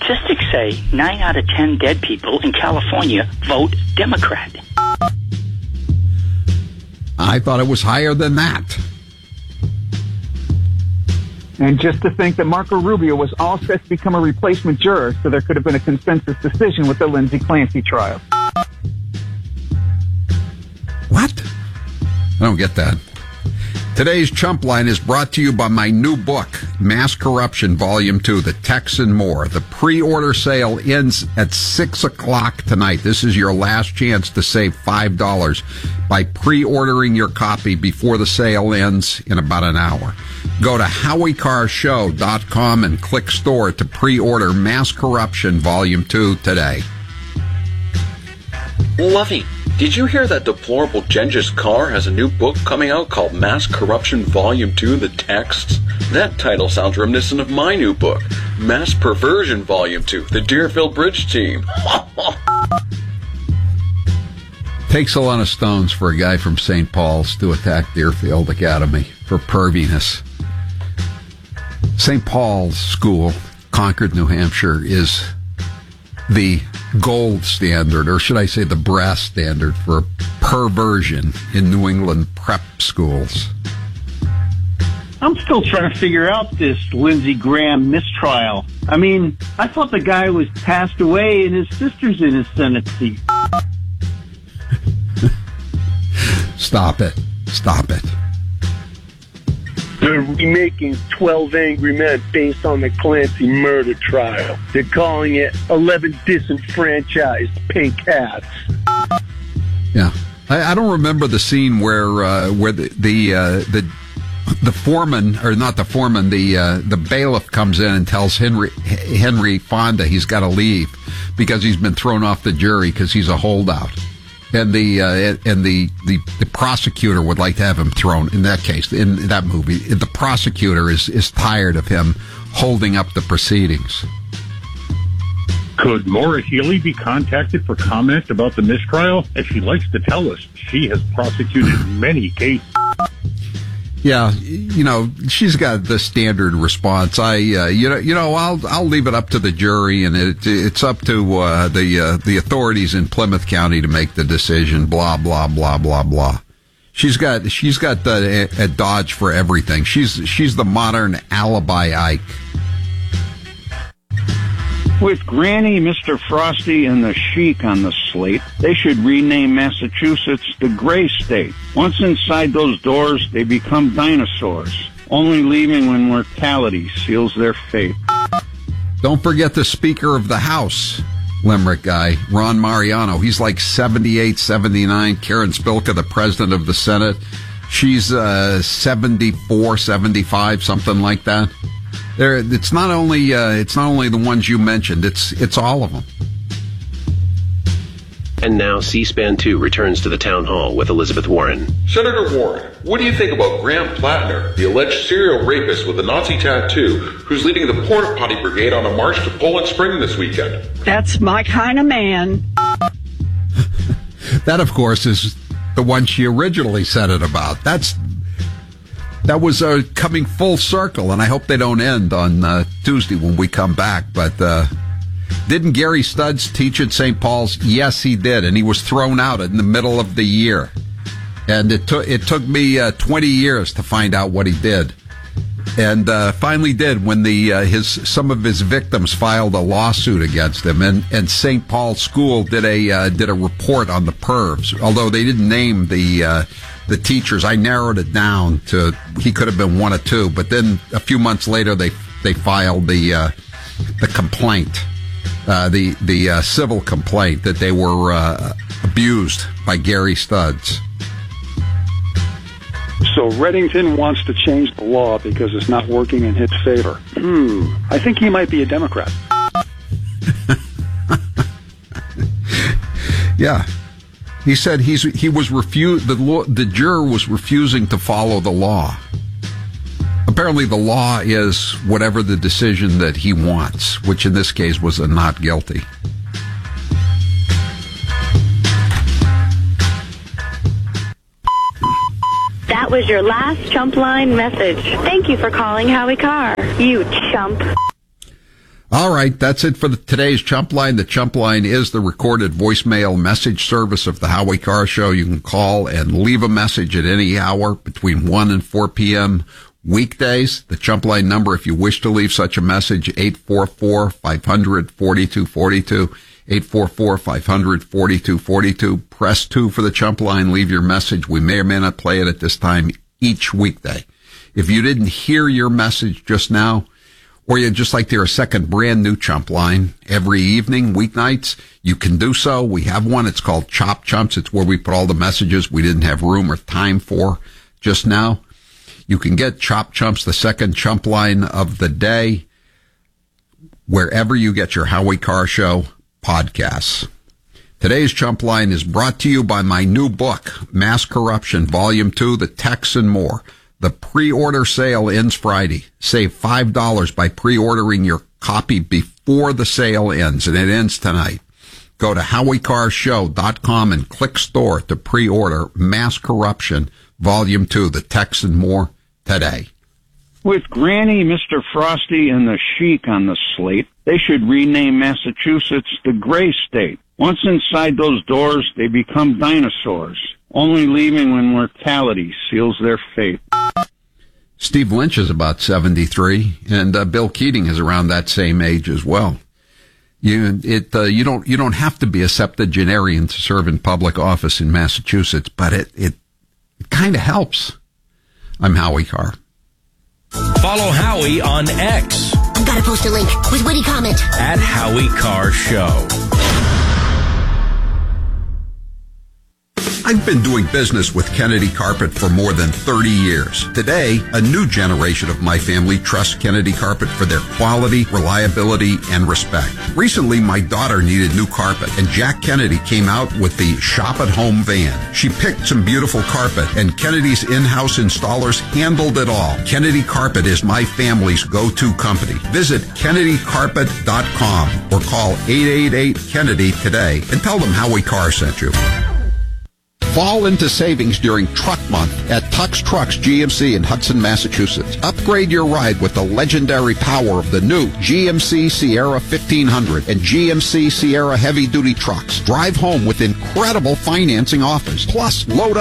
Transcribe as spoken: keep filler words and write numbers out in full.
Statistics say nine out of ten dead people in California vote Democrat. I thought it was higher than that. And just to think that Marco Rubio was all set to become a replacement juror, so there could have been a consensus decision with the Lindsay Clancy trial. What? I don't get that. Today's Chump Line is brought to you by my new book, Mass Corruption, Volume two, The Texan More. The pre-order sale ends at six o'clock tonight. This is your last chance to save five dollars by pre-ordering your copy before the sale ends in about an hour. Go to howie carr show dot com and click store to pre-order Mass Corruption, Volume two today. Luffy, did you hear that deplorable Genghis Carr has a new book coming out called Mass Corruption Volume two, The Texts? That title sounds reminiscent of my new book, Mass Perversion Volume two, The Deerfield Bridge Team. Takes a lot of stones for a guy from Saint Paul's to attack Deerfield Academy for perviness. Saint Paul's School, Concord, New Hampshire, is the gold standard, or should I say the brass standard, for perversion in New England prep schools. I'm still trying to figure out this Lindsey Graham mistrial. I mean, I thought the guy was passed away and his sister's in his Senate seat. Stop it. Stop it. They're remaking twelve Angry Men based on the Clancy murder trial. They're calling it eleven Disenfranchised Pink Hats. Yeah. I, I don't remember the scene where uh, where the the, uh, the the foreman, or not the foreman, the uh, the bailiff comes in and tells Henry Henry Fonda he's got to leave because he's been thrown off the jury because he's a holdout. And the uh, and the, the the prosecutor would like to have him thrown. In that case, in that movie, the prosecutor is, is tired of him holding up the proceedings. Could Maura Healey be contacted for comment about the mistrial? As she likes to tell us, she has prosecuted many cases. Yeah, you know, she's got the standard response. I, uh, you know, you know, I'll, I'll leave it up to the jury, and it, it's up to uh, the uh, the authorities in Plymouth County to make the decision. Blah blah blah blah blah. She's got she's got the a, a dodge for everything. She's she's the modern alibi Ike. With Granny, Mister Frosty, and the Sheik on the slate, they should rename Massachusetts the Gray State. Once inside those doors, they become dinosaurs, only leaving when mortality seals their fate. Don't forget the Speaker of the House, Limerick guy, Ron Mariano. He's like seventy-eight, seventy-nine. Karen Spilka, the President of the Senate, she's uh, seventy-four, seventy-five, something like that. There, it's not only uh, it's not only the ones you mentioned. It's it's all of them. And now C-SPAN two returns to the town hall with Elizabeth Warren. Senator Warren, what do you think about Graham Plattner, the alleged serial rapist with a Nazi tattoo, who's leading the Porta Potty Brigade on a march to Poland Spring this weekend? That's my kind of man. That, of course, is the one she originally said it about. That's That was uh, coming full circle, and I hope they don't end on uh, Tuesday when we come back. But uh, didn't Gary Studs teach at Saint Paul's? Yes, he did, and he was thrown out in the middle of the year. And it took it took me uh, twenty years to find out what he did, and uh, finally did when the uh, his some of his victims filed a lawsuit against him, and and Saint Paul's School did a uh, did a report on the pervs, although they didn't name the. Uh, The teachers. I narrowed it down to he could have been one or two, but then a few months later they they filed the uh, the complaint, uh, the the uh, civil complaint that they were uh, abused by Gary Studs. So Reddington wants to change the law because it's not working in his favor. Hmm. I think he might be a Democrat. Yeah. He said he's he was refu- the law, the juror was refusing to follow the law. Apparently the law is whatever the decision that he wants, which in this case was a not guilty. That was your last Chump Line message. Thank you for calling Howie Carr, you chump. All right, that's it for the, today's Chump Line. The Chump Line is the recorded voicemail message service of the Howie Carr Show. You can call and leave a message at any hour between one and four p.m. weekdays. The Chump Line number, if you wish to leave such a message, eight four four, five hundred, forty-two forty-two, eight four four, five hundred, forty-two forty-two. Press two for the Chump Line. Leave your message. We may or may not play it at this time each weekday. If you didn't hear your message just now, or you'd just like to hear a second brand new Chump Line every evening, weeknights, you can do so. We have one. It's called Chop Chumps. It's where we put all the messages we didn't have room or time for just now. You can get Chop Chumps, the second Chump Line of the day, wherever you get your Howie Carr Show podcasts. Today's Chump Line is brought to you by my new book, Mass Corruption, Volume two, The Texts and More. The pre-order sale ends Friday. Save five dollars by pre-ordering your copy before the sale ends, and it ends tonight. Go to howie carr show dot com and click store to pre-order Mass Corruption, Volume two, The Texts and More today. With Granny, Mister Frosty, and the Sheik on the slate, they should rename Massachusetts the Gray State. Once inside those doors, they become dinosaurs, only leaving when mortality seals their fate. Steve Lynch is about seventy-three, and uh, Bill Keating is around that same age as well. You it uh, you don't you don't have to be a septuagenarian to serve in public office in Massachusetts, but it it, it kind of helps. I'm Howie Carr. Follow Howie on X. I've got to post a link with witty comment at Howie Carr Show. I've been doing business with Kennedy Carpet for more than thirty years. Today, a new generation of my family trusts Kennedy Carpet for their quality, reliability, and respect. Recently, my daughter needed new carpet, and Jack Kennedy came out with the Shop at Home van. She picked some beautiful carpet, and Kennedy's in-house installers handled it all. Kennedy Carpet is my family's go-to company. Visit kennedy carpet dot com or call eight eight eight Kennedy today and tell them Howie Carr sent you. Fall into savings during Truck Month at Tux Trucks G M C in Hudson, Massachusetts. Upgrade your ride with the legendary power of the new G M C Sierra fifteen hundred and G M C Sierra heavy-duty trucks. Drive home with incredible financing offers. Plus, load up